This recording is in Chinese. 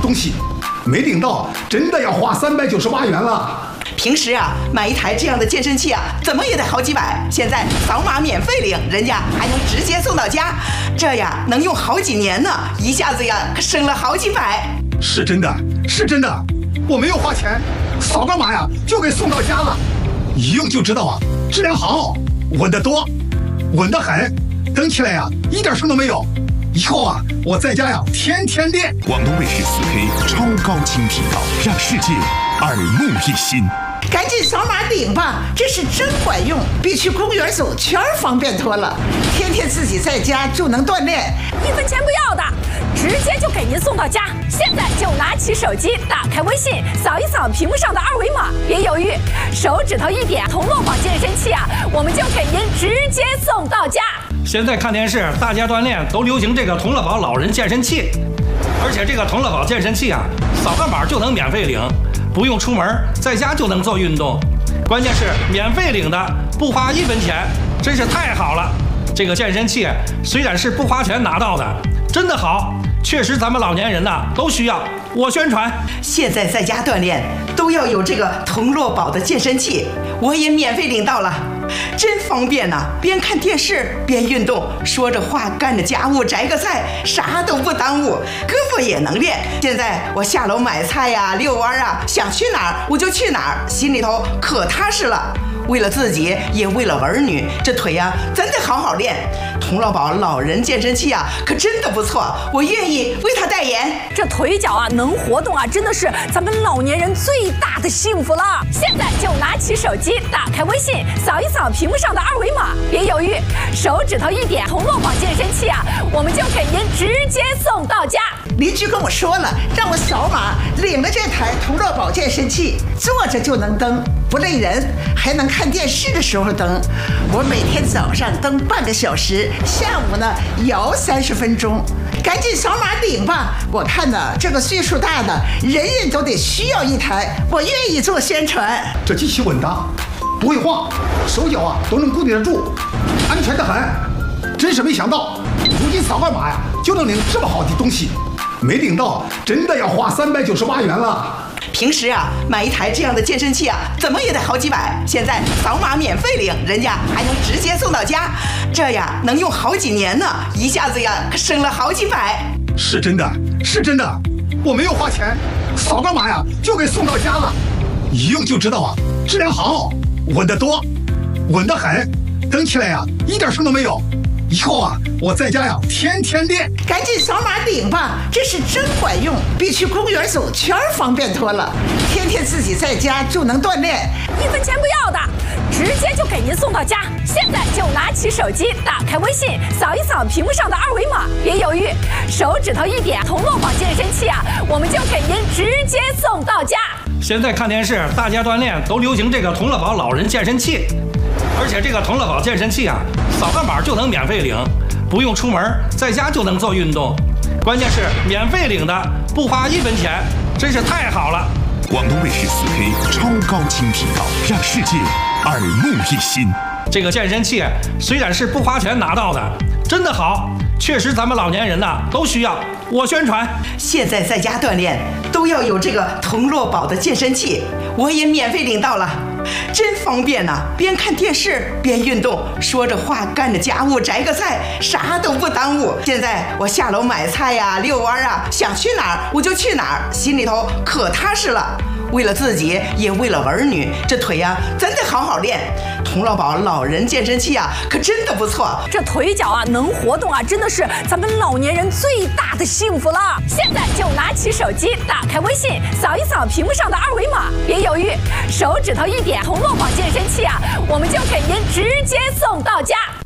东西，没领到真的要花398元了。 平时啊，买一台这样的健身器啊，怎么也得好几百。现在扫码免费领，人家还能直接送到家，这呀能用好几年呢，一下子呀可省了好几百。 是真的，是真的，我没有花钱，扫个码呀就给送到家了。一用就知道啊，质量好，稳得多，稳得很，蹬起来呀一点声都没有。以后啊，我在家呀天天练。 广东卫视4K 超高清频道，让世界耳目一新。 赶紧扫码领吧，这是真管用，比去公园走圈方便多了。天天自己在家就能锻炼 ，1分钱不要的，直接就给您送到家。现在就拿起手机，打开微信，扫一扫屏幕上的2维码，别犹豫，手指头一点，同乐宝健身器啊，我们就给您直接送到家。 现在看电视，大家锻炼都流行这个同乐宝老人健身器，而且这个同乐宝健身器啊，扫个码就能免费领。不用出门，在家就能做运动，关键是免费领的，不花1分钱，真是太好了。这个健身器虽然是不花钱拿到的，真的好，确实咱们老年人呐都需要。我宣传， 现在在家锻炼都要有这个同乐宝的健身器，我也免费领到了，真方便呐！边看电视边运动，说着话干着家务，摘个菜，啥都不耽误，胳膊也能练。现在我下楼买菜呀、遛弯啊，想去哪儿我就去哪儿，心里头可踏实了。为了自己，也为了儿女，这腿呀真得好好练。同乐宝老人健身器啊，可真的不错，我愿意为他代言。 这腿脚啊能活动啊，真的是咱们老年人最大的幸福了。现在就拿起手机，打开微信，扫一扫屏幕上的2维码，别犹豫，手指头一点，同乐宝健身器啊，我们就给您直接送到家。 邻居跟我说了，让我扫码领了这台同乐宝健身器，坐着就能蹬，不累人，还能看电视的时候蹬。我每天早上蹬半个小时，下午呢摇30分钟。赶紧扫码领吧！我看呢，这个岁数大的人人都得需要一台，我愿意做宣传。 这机器稳当，不会晃，手脚啊都能固定得住，安全得很。真是没想到，如今扫个码呀就能领这么好的东西，没领到真的要花398元了。 平时啊，买一台这样的健身器啊，怎么也得好几百。现在扫码免费领，人家还能直接送到家，这呀能用好几年呢，一下子呀可省了好几百。 是真的，是真的，我没有花钱，扫个码呀就给送到家了。一用就知道啊，质量好，稳得多，稳得很，蹬起来呀一点声都没有。以后啊，我在家呀天天练。 赶紧扫码领吧，这是真管用，比去公园走圈方便多了。天天自己在家就能锻炼 ，1分钱不要的，直接就给您送到家。现在就拿起手机，打开微信，扫一扫屏幕上的2维码，别犹豫，手指头一点，同乐宝健身器啊，我们就给您直接送到家。 现在看电视，大家锻炼都流行这个同乐宝老人健身器，而且这个同乐宝健身器啊，扫个码就能免费领，不用出门，在家就能做运动，关键是免费领的，不花1分钱，真是太好了。 广东卫视4K 超高清频道，让世界耳目一新。 这个健身器虽然是不花钱拿到的，真的好，确实咱们老年人呐都需要。我宣传， 现在在家锻炼都要有这个同乐宝的健身器，我也免费领到了，真方便呐！边看电视边运动，说着话干着家务，摘个菜，啥都不耽误。现在我下楼买菜呀、遛弯啊，想去哪儿我就去哪儿，心里头可踏实了。为了自己，也为了儿女，这腿呀真得好好练。同乐宝老人健身器啊，可真的不错， 这腿脚啊能活动啊，真的是咱们老年人最大的幸福了。现在就拿起手机，打开微信，扫一扫屏幕上的2维码，别犹豫，手指头一点，同乐宝健身器啊，我们就给您直接送到家。